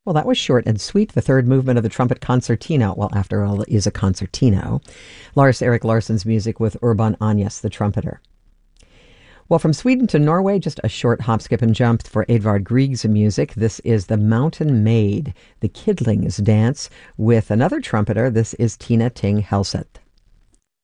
Well, that was short and sweet. The third movement of the trumpet concertina. Well, after all, it is a concertino. Lars Erik Larsson's music with Urban Agnes, the trumpeter. Well, from Sweden to Norway, just a short hop, skip, and jump for Edvard Grieg's music. This is The Mountain Maid, the Kidling's dance, with another trumpeter. This is Tina Ting Helseth.